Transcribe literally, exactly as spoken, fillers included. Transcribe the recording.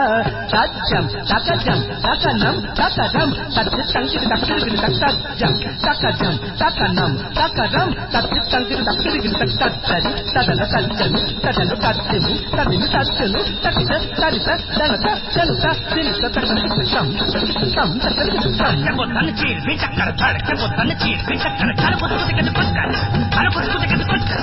Tajam, takajam, takanam, takaram, tajit tangkir takirigil takajam, takajam, takanam, takaram, tajit tangkir takirigil takajam, tadana tajam, tadana tajam, tadina tajam, tadita, tadita, danata, danuta, dinita, tadana sam, sam, tadana sam. Botan chir, bichakar, thar, botan chir, bichakar, thar, botan chir, bichakar, thar, botan chir, bichakar.